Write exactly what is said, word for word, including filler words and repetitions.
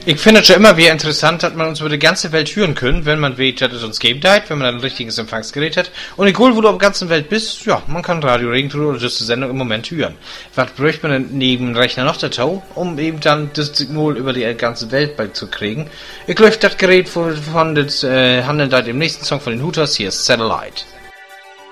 Ich finde es schon immer wieder interessant, dass man uns über die ganze Welt hören können, wenn man weht, dass es uns geben darf, wenn man ein richtiges Empfangsgerät hat. Und egal, wo du auf der ganzen Welt bist, ja, man kann Radio Regentour oder diese Sendung im Moment hören. Was bräuchte man denn neben dem Rechner noch dazu, um eben dann das Signal über die ganze Welt bald zu kriegen? Ich glaube, das Gerät von, von das, äh, handelt halt im nächsten Song von den Hooters, hier ist Satellite.